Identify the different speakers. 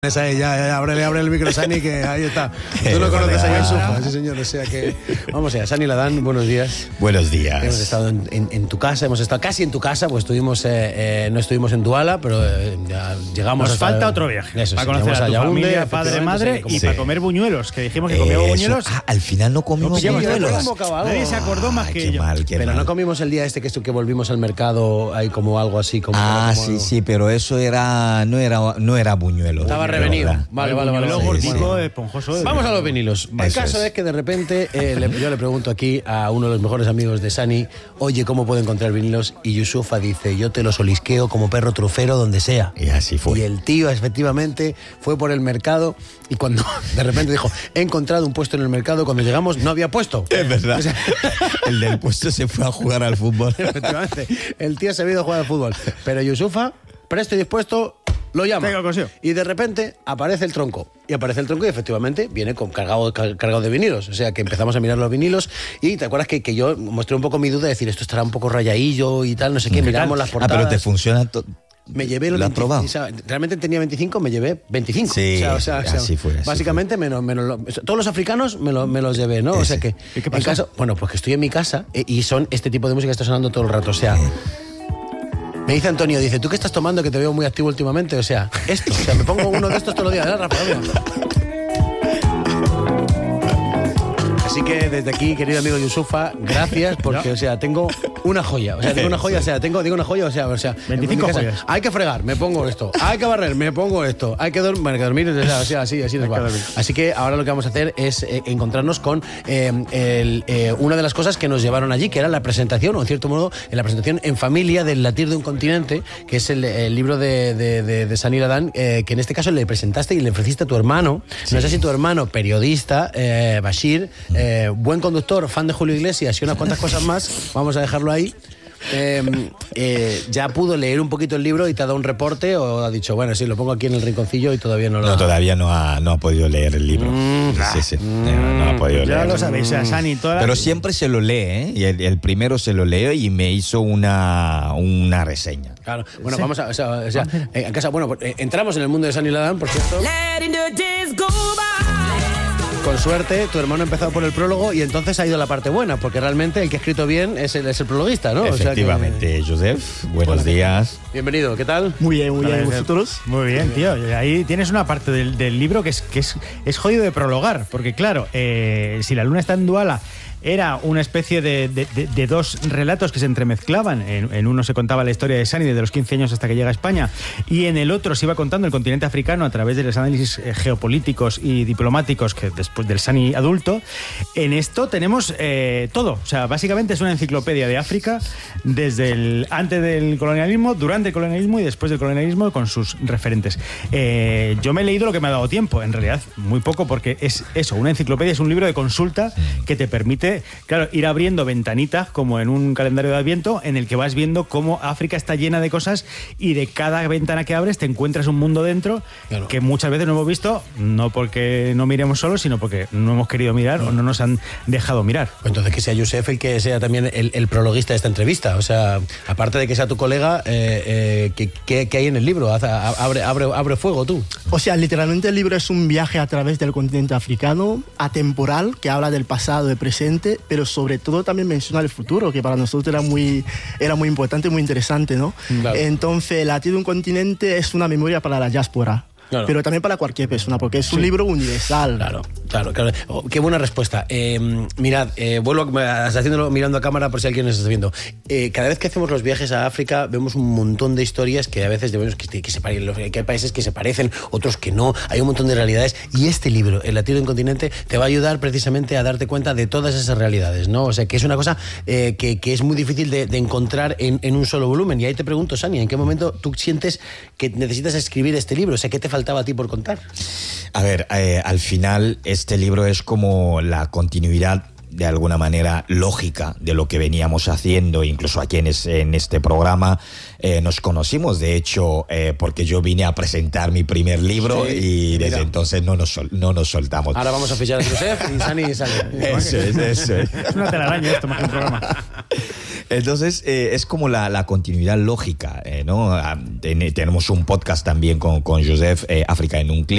Speaker 1: Ya, ábrele el micro, Sani, que ahí está. Tú lo conoces a Yusufa, sí señor, o sea que... Vamos allá, Sani Ladán, buenos días.
Speaker 2: Buenos días.
Speaker 1: Hemos estado en tu casa, hemos estado casi en tu casa, pues no estuvimos en Duala, pero ya llegamos.
Speaker 3: Nos falta otro viaje,
Speaker 1: eso,
Speaker 3: para conocer a tu familia, padre, madre, y para comer buñuelos, que dijimos que comíamos buñuelos.
Speaker 2: Al final no comimos buñuelos.
Speaker 3: Nadie se acordó más que yo.
Speaker 1: Pero no comimos el día que volvimos al mercado, hay como algo así como...
Speaker 2: Sí, pero eso no era buñuelo.
Speaker 1: Estaba revenido. Vale.
Speaker 3: Gordito, esponjoso.
Speaker 1: Vamos a los vinilos. El caso es que de repente yo le pregunto aquí a uno de los mejores amigos de Sani, oye, ¿cómo puedo encontrar vinilos? Y Yusufa dice, yo te los olisqueo como perro trufero donde sea.
Speaker 2: Y así fue.
Speaker 1: Y el tío efectivamente fue por el mercado y cuando de repente dijo, he encontrado un puesto en el mercado, cuando llegamos no había puesto.
Speaker 2: Es verdad. O sea, el del puesto se fue a jugar al fútbol.
Speaker 1: Efectivamente. El tío se ha ido a jugar al fútbol. Pero Yusufa, presto y dispuesto, lo llama. Y de repente aparece el tronco. Y efectivamente viene cargado de vinilos. O sea que empezamos a mirar los vinilos y te acuerdas que yo mostré un poco mi duda de decir, esto estará un poco rayadillo y tal, no sé qué, miramos las portadas.
Speaker 2: Pero te funciona
Speaker 1: me llevé los 25, o sea, realmente tenía 25, me llevé 25.
Speaker 2: Sí, así fue.
Speaker 1: Básicamente menos todos los africanos me los llevé, ¿no? O sea que
Speaker 3: ¿qué pasó?
Speaker 1: Pues que estoy en mi casa y son este tipo de música que está sonando todo el rato, o sea, me dice Antonio, dice, ¿tú qué estás tomando que te veo muy activo últimamente? O sea, me pongo uno de estos todos los días, ¿verdad, Rafa? Así que desde aquí, querido amigo Yusufa, gracias, porque, o sea, tengo una joya. O sea, tengo una joya, o sea, digo una joya, o sea
Speaker 3: 25 joyas.
Speaker 1: Hay que fregar, me pongo esto. Hay que barrer, me pongo esto. Hay que dormir, o sea, así nos va. Así que ahora lo que vamos a hacer es encontrarnos con una de las cosas que nos llevaron allí, que era la presentación, o en cierto modo, la presentación en familia del Latir de un continente, que es el libro de Sani Ladán, que en este caso le presentaste y le ofreciste a tu hermano. Sí. No sé si tu hermano, periodista, Bashir, buen conductor, fan de Julio Iglesias y unas cuantas cosas más, vamos a dejarlo ahí. Ya pudo leer un poquito el libro y te ha dado un reporte o ha dicho, bueno, sí, lo pongo aquí en el rinconcillo y todavía no lo ha...
Speaker 2: No, todavía no ha podido leer el libro. Sí. No ha podido leer.
Speaker 3: Ya lo sabéis, Sani,
Speaker 2: pero siempre se lo lee, ¿eh? Y el primero se lo leo y me hizo una reseña.
Speaker 1: Claro, bueno, ¿sí? Vamos a... O sea, en casa, bueno, entramos en el mundo de Sani Ladán, por cierto. Con suerte, tu hermano ha empezado por el prólogo y entonces ha ido a la parte buena, porque realmente el que ha escrito bien es el prologuista, ¿no?
Speaker 2: Efectivamente, o sea que... Joseph, buenos días.
Speaker 1: Bienvenido, ¿qué tal?
Speaker 3: Muy bien, ¿vosotros? Muy bien, tío. Ahí tienes una parte del libro que es jodido de prologar, porque claro, si la luna está en Duala, era una especie de dos relatos que se entremezclaban. En uno se contaba la historia de Sani desde los 15 años hasta que llega a España, y en el otro se iba contando el continente africano a través de los análisis geopolíticos y diplomáticos que después del Sani adulto. En esto tenemos todo. O sea, básicamente es una enciclopedia de África desde antes del colonialismo, durante el colonialismo y después del colonialismo, con sus referentes. Yo me he leído lo que me ha dado tiempo, en realidad muy poco, porque es eso, una enciclopedia, es un libro de consulta que te permite, claro, ir abriendo ventanitas como en un calendario de Adviento, en el que vas viendo cómo África está llena de cosas y de cada ventana que abres te encuentras un mundo dentro, claro, que muchas veces no hemos visto, no porque no miremos solos, sino porque no hemos querido mirar o no nos han dejado mirar.
Speaker 1: Entonces que sea Yusef el que sea también el prologuista de esta entrevista. O sea, aparte de que sea tu colega, ¿qué hay en el libro? Abre fuego tú.
Speaker 4: O sea, literalmente el libro es un viaje a través del continente africano, atemporal, que habla del pasado, del presente, pero sobre todo también menciona el futuro, que para nosotros era muy importante, muy interesante, ¿no? Claro. Entonces, Latir de un continente es una memoria para la diáspora. Claro. Pero también para cualquier persona, porque es un libro universal. Claro. Oh, qué buena respuesta. Mirad, vuelvo haciéndolo mirando a cámara por si alguien nos está viendo. Cada vez que hacemos los viajes a África vemos un montón de historias que a veces vemos que se parecen, que hay países que se parecen, otros que no. Hay un montón de realidades y este libro, El Latir de un continente, te va a ayudar precisamente a darte cuenta de todas esas realidades, ¿no? O sea, que es una cosa que es muy difícil de encontrar en un solo volumen. Y ahí te pregunto, Sani, ¿en qué momento tú sientes que necesitas escribir este libro? O sea, ¿qué te faltaba a ti por contar?
Speaker 2: A ver, al final este libro es como la continuidad de alguna manera lógica de lo que veníamos haciendo, incluso aquí en este programa nos conocimos, de hecho, porque yo vine a presentar mi primer libro, sí, y desde entonces no nos soltamos.
Speaker 1: Ahora vamos a fichar a Joseph y Sani sale.
Speaker 2: Eso es.
Speaker 3: Es una telaraña esto, más que un programa.
Speaker 2: Entonces, es como la continuidad lógica, ¿no? Tenemos un podcast también con Joseph, África en un clic.